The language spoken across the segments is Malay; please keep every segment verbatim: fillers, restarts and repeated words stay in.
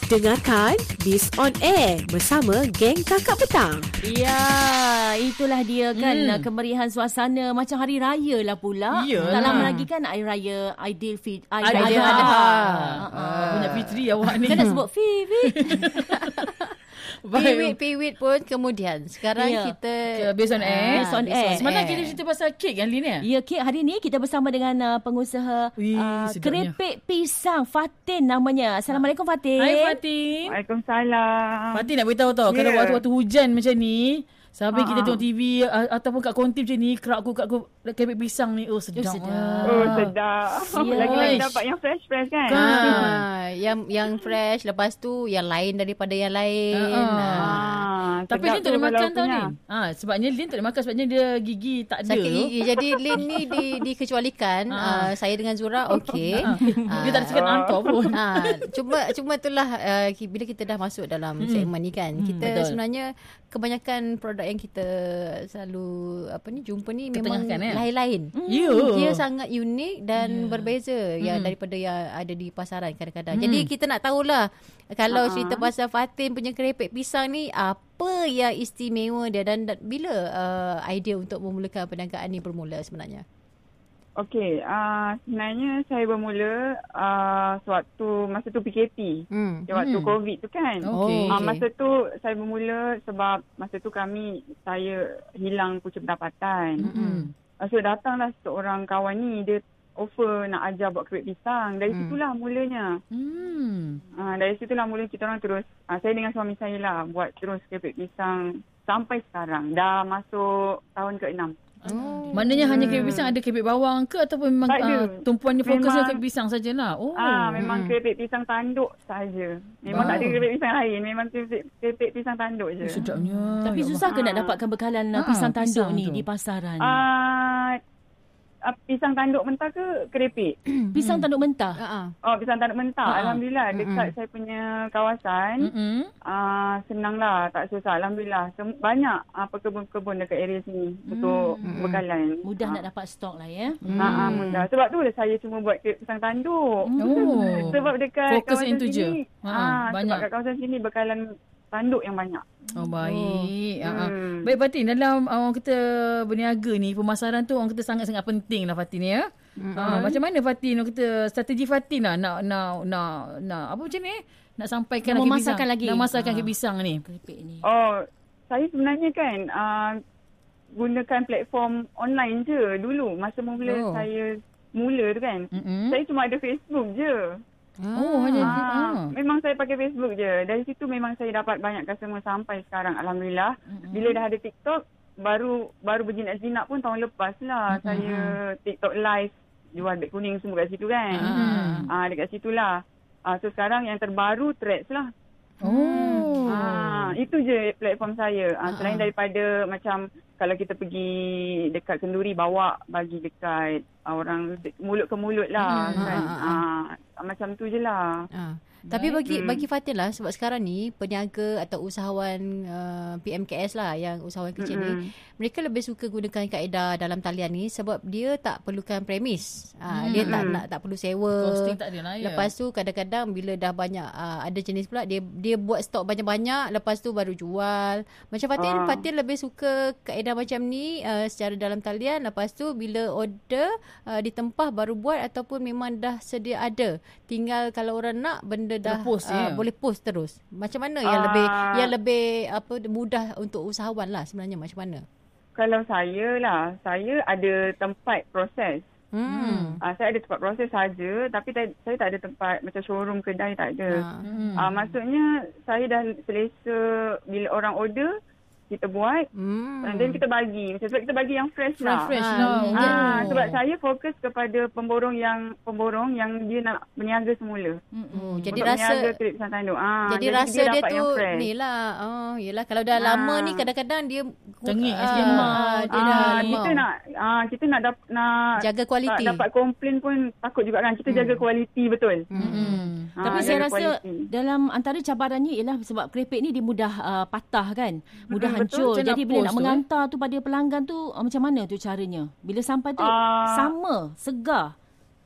Dengarkan Biz on Air bersama geng Kakak Petang. Ya, itulah dia kan hmm. kemeriahan suasana macam hari raya lah pula. Yalah. Tak lama lagi kan hari raya Aidilfitri. Aidilfitri. Punya Fitri awak ni. Kan nak sebut Fi, Fi. Piwit, piwit pun kemudian. Sekarang yeah. kita Based on air. Based on air. Semalam kita cerita pasal kek kan Lin ya? Ya, kek hari ni kita bersama dengan uh, pengusaha Wih, uh, sedapnya. keripik pisang Fatin namanya. Assalamualaikum Fatin. Hai Fatin. Waalaikumsalam. Fatin nak beritahu tau, yeah. kalau waktu-waktu hujan macam ni, sampai kita tengok T V uh, ataupun kat konti macam ni, kerak aku kat aku keripik pisang ni, oh sedap. Oh, sedap. Oh sedap. Ya. Lagi-lagi dapat yang fresh-fresh kan. Kan. ah, yang yang fresh, lepas tu yang lain daripada yang lain. Ah. Ah, Tapi sedap Lin tak ada tu makan kalau tau punya. Lin. Ha, sebabnya Lin tak ada makan sebabnya dia gigi tak ada. Sakit gigi. Jadi Lin ni di, dikecualikan. Ah. uh, saya dengan Zura okey. Ah. Dia tak ada cakap angkau pun. Ah, cuma cuma itulah uh, bila kita dah masuk dalam Hmm. segmen ni kan, kita betul. sebenarnya kebanyakan produk yang kita selalu apa ni jumpa ni memang Ketengahkan, eh? lain-lain. Ya. Dia sangat unik dan Ya. berbeza yang Hmm. daripada yang ada di pasaran kadang-kadang. Hmm. Jadi kita nak tahulah kalau Uh-huh. cerita pasal Fatin punya keripik pisang ni apa yang istimewa dia dan, dan bila uh, idea untuk memulakan perniagaan ni bermula sebenarnya? Okey, uh, sebenarnya saya bermula uh, sewaktu masa tu P K P. Hmm. Waktu Hmm. COVID tu kan. Okey. Uh, masa tu saya bermula sebab masa tu kami, saya hilang punca pendapatan. Hmm. Uh, so datanglah seorang kawan ni, dia offer nak ajar buat keripik pisang. Dari Hmm. situlah mulanya. Hmm. Uh, dari situlah mula kita orang terus, uh, saya dengan suami saya lah buat terus keripik pisang sampai sekarang. Dah masuk tahun keenam. Oh. Maknanya hanya keripik pisang, ada keripik bawang ke ataupun memang Tak ada. uh, tumpuannya fokus Memang- ke keripik pisang sajalah. Oh. Ah, memang hmm. keripik pisang tanduk saja. Memang Wow. tak ada keripik pisang lain. Memang keripik, keripik pisang tanduk je. Oh, sedapnya. Tapi Ya susah ke Ah. nak dapatkan bekalan uh, Ah, pisang tanduk pisang ni tu. di pasaran? Ah, uh, pisang tanduk mentah ke keripik? Pisang tanduk mentah. Uh-uh. Oh, pisang tanduk mentah. Ah. Alhamdulillah. Dekat Mm-mm. saya punya kawasan. Mm-mm. Ah, senanglah. Tak susah. Alhamdulillah. Sem- banyak ah, pekebun-pekebun dekat area sini untuk Mm-mm. bekalan. Mudah Ah. nak dapat stok lah ya. Ah, ah, mudah. Sebab tu lah saya cuma buat keripik pisang tanduk. Oh. Sebab dekat Fokus kawasan itu je. sini. Ha, Ah, banyak. Sebab kat kawasan sini bekalan tanduk yang banyak. Oh baik. Oh. Hmm. Baik Fatin, dalam uh, orang kita berniaga ni, pemasaran tu orang kita sangat-sangat penting lah Fatin ya. Mm-hmm. Uh, macam mana Fatin, orang kita strategi Fatin lah nak nak nak nak apa macam ni? Nak sampaikan Nak lagi memasarkan pisang. lagi. Nak masarkan Ah. ke pisang ni. Keripik ni. Oh, saya sebenarnya kan uh, gunakan platform online je dulu. Masa mula Oh. saya mula tu kan. Mm-mm. Saya cuma ada Facebook je. Oh, hanya Ah, ah. memang saya pakai Facebook je. Dari situ memang saya dapat banyak customer sampai sekarang. Alhamdulillah. Mm-mm. Bila dah ada TikTok, baru baru berjinak-jinak pun tahun lepas lah. Mm-mm. Saya TikTok live, jual beg kuning semua kat situ kan. Mm-mm. Ah, dekat situlah. Ah, so sekarang yang terbaru Threads lah. Oh. Ah, itu je platform saya. Ah, selain daripada macam kalau kita pergi dekat kenduri, bawa bagi dekat ah, orang de- mulut ke mulut lah. Hmm, Kan? ah, ah, Ah, macam tu je lah. Ah. Tapi bagi Hmm. bagi Fatin lah, sebab sekarang ni peniaga atau usahawan uh, P M K S lah, yang usahawan kecil Mm-mm. ni, mereka lebih suka gunakan kaedah dalam talian ni sebab dia tak perlukan premis. Ah, dia tak Mm-mm. nak tak perlu sewa. Costing tak ada lah ya. Lepas tu kadang-kadang bila dah banyak uh, ada jenis pula, dia dia buat stok banyak-banyak, lepas tu baru jual. Macam Fatin, Ah. Fatin lebih suka kaedah macam ni uh, secara dalam talian, lepas tu bila order uh, ditempah baru buat, ataupun memang dah sedia ada. Tinggal kalau orang nak, benda dah Terpost, uh, ya. boleh post terus. Macam mana yang Ah. lebih yang lebih apa mudah untuk usahawan lah sebenarnya, macam mana? Kalau saya lah, saya ada tempat proses. Hmm. Ah, saya ada tempat proses saja, tapi ta- saya tak ada tempat macam showroom, kedai tak ada. Ah. Hmm. Ah, maksudnya saya dah selesa bila orang order, kita buat. Hmm. And then kita bagi. Macam sebab kita bagi yang fresh lah. Fresh Ah, lah. ya. Ah, Oh. sebab saya fokus kepada pemborong yang pemborong yang dia nak berniaga semula. Oh, jadi Untuk rasa berniaga keripik pisang tanduk. Ah, Jadi rasa dia, dapat tu yang fresh. ni lah. Oh, yelah kalau dah Ah. lama ni kadang-kadang dia Tengik, ah, dia lemah. ah, dia dah Ah, lemah. kita nak ah, kita nak dap, nak jaga kualiti. tak dapat komplain pun takut juga kan. Kita Hmm. jaga kualiti betul. Hmm. Ah, Tapi saya jaga rasa kualiti. dalam antara cabarannya ialah sebab keripik ni dia mudah uh, patah kan, mudah Mm, betul. hancur. Macam Jadi nak bila post nak tu, mengantar tu pada pelanggan tu uh, macam mana tu caranya? Bila sampai tu Ah. sama, segar.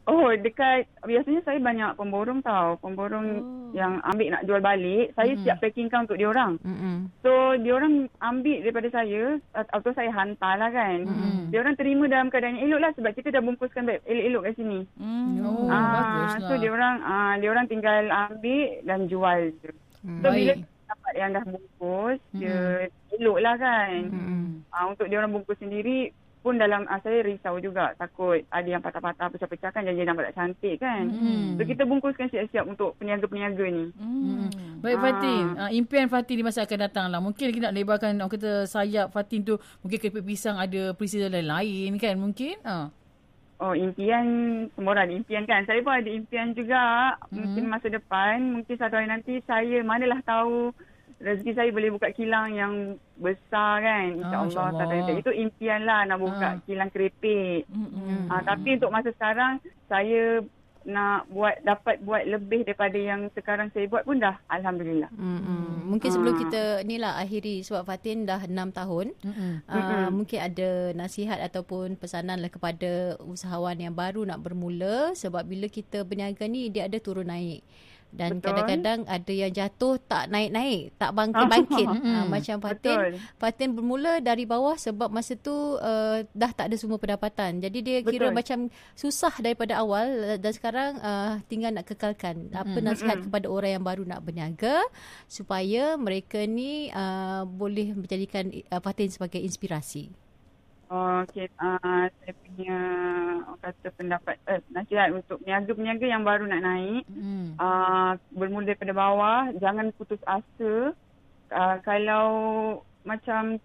Oh, dekat biasanya saya banyak pemborong tau. Pemborong oh. yang ambil nak jual balik. Saya mm-hmm. siap packingkan untuk diorang. Mm-hmm. So, diorang ambil daripada saya atau saya hantar lah kan. Mm-hmm. Diorang terima dalam keadaan yang elok lah sebab kita dah bungkuskan elok-elok kat sini. Mm. Oh, ah, bagus lah. So, diorang, ah, diorang tinggal ambil dan jual je. Mm. So, Baik. bila dapat yang dah bungkus, mm-hmm. dia elok lah kan. Mm-hmm. Ah, untuk diorang bungkus sendiri, pun dalam uh, saya risau juga takut ada yang patah-patah pecah-pecah kan jadi nampak tak cantik kan. Hmm. So kita bungkuskan siap-siap untuk peniaga-peniaga ni. Hmm. Baik Fatin, uh, impian Fatin di masa akan datang lah. Mungkin kita nak lebarkan orang kata sayap Fatin tu, mungkin keripik pisang ada peristiwa lain-lain kan mungkin. Uh. Oh, impian semua orang ada impian kan. Saya pun ada impian juga. Hmm. Mungkin masa depan, mungkin satu hari nanti saya manalah tahu rezeki saya boleh buka kilang yang besar kan. InsyaAllah. Ah, insya itu impian lah nak buka ah. kilang keripik. Mm-hmm. Ah, tapi untuk masa sekarang, saya nak buat dapat buat lebih daripada yang sekarang saya buat pun dah Alhamdulillah. Mm-hmm. Mungkin sebelum ah. kita ni lah akhiri sebab Fatin dah enam tahun. Mm-hmm. Uh, mm-hmm. Mungkin ada nasihat ataupun pesanan lah kepada usahawan yang baru nak bermula. Sebab bila kita berniaga ni dia ada turun naik. Dan Betul. kadang-kadang ada yang jatuh tak naik-naik, tak bangkit-bangkit. uh, macam Fatin. Betul. Fatin bermula dari bawah sebab masa tu uh, dah tak ada semua pendapatan. Jadi dia Betul. kira macam susah daripada awal dan sekarang uh, tinggal nak kekalkan. Apa mm. nasihat mm. kepada orang yang baru nak berniaga supaya mereka ni uh, boleh menjadikan uh, Fatin sebagai inspirasi. Oh, okay. Uh, saya punya kata pendapat eh, nasihat untuk peniaga-peniaga yang baru nak naik. Hmm. Uh, bermula daripada bawah, jangan putus asa. Uh, kalau macam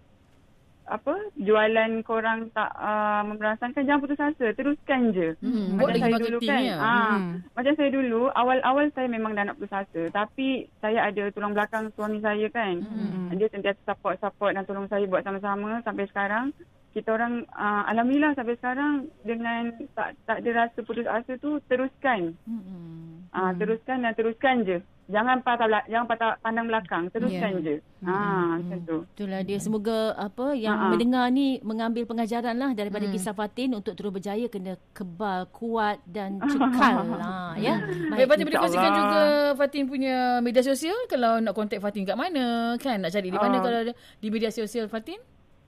apa jualan korang tak uh, memberasakan, jangan putus asa, teruskan je. Hmm. Macam saya dulu kan. Ya. Uh, hmm. Macam saya dulu, awal-awal saya memang dah nak putus asa. Tapi saya ada tulang belakang suami saya kan. Hmm. Dia sentiasa support-support dan tolong saya buat sama-sama sampai sekarang. Kita orang uh, Alhamdulillah sampai sekarang dengan tak tak ada rasa putus asa tu, teruskan. Hmm. Uh, teruskan dan teruskan je. Jangan patah jangan patah pandang belakang, teruskan yeah. je. Ha hmm. macam tu. Itulah dia, semoga apa yang Ha-ha. mendengar ni mengambil pengajaran lah daripada hmm. kisah Fatin untuk terus berjaya, kena kebal, kuat dan cekal lah ya. Baik, Fatin boleh kongsikan juga Fatin punya media sosial kalau nak kontak Fatin kat mana kan? Nak cari di mana uh. kalau di media sosial Fatin?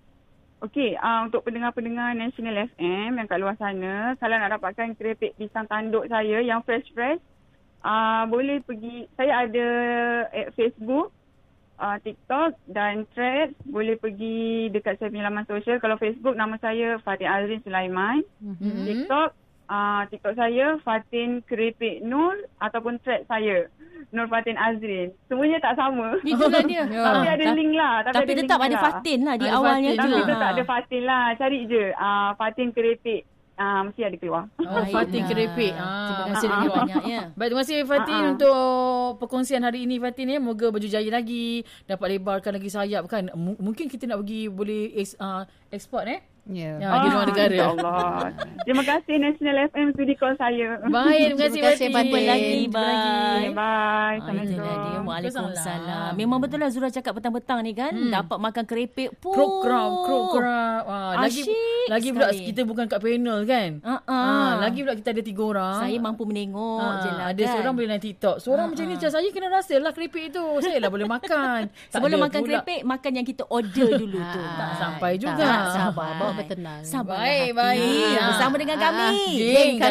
Okey, uh, untuk pendengar-pendengar National F M yang kat luar sana, kalau nak dapatkan keripik pisang tanduk saya yang fresh-fresh, uh, boleh pergi, saya ada at Facebook, uh, TikTok dan Threads. Boleh pergi dekat saya punya laman sosial. Kalau Facebook, nama saya Fatin Azrin Sulaiman. Mm-hmm. TikTok, uh, TikTok saya Fatin Keripik Nur, ataupun Threads saya Nur Fatin Azrin. Semuanya tak sama. Itulah dia. Tapi ada link lah. Tapi, tapi ada tetap link ada lah. Fatin lah di ada awalnya Fatin tu. Tapi tetap ada Fatin lah. Cari je. Uh, Fatin Keripik. Uh, mesti ada keluar. Oh, Fatin Keripik. Ah, terima kasih uh, uh, banyak ya. Baik, terima kasih Fatin uh, uh. untuk perkongsian hari ini Fatin ya. Moga berjaya lagi, dapat lebarkan lagi sayap kan. M- mungkin kita nak pergi boleh eks, uh, ekspor eh. Ya, yeah. ya, di luar negara. InsyaAllah. Terima kasih National F M sudi call saya. Baik, terima kasih Fatin. Jumpa lagi. Bye. Bye. Assalamualaikum. Waalaikumsalam. Memang betul lah Zura cakap petang-petang ni kan. Hmm. Dapat makan keripik pun. Krok-krap, krok-krap. Ah, lagi lagi pula kita bukan kat panel kan. Uh-uh. Ah, lagi pula kita ada tiga orang. Saya mampu menengok ah, je lah ada kan. seorang boleh naik TikTok. Seorang uh-uh. macam ni macam saya kena rasa lah keripik itu. Saya lah boleh makan. Sebelum makan pula keripik, makan yang kita order dulu tu. Tak sampai juga. Tak, sabar. Bawa bertenang. Sabar. Baik, baik. Bersama dengan kami. Geng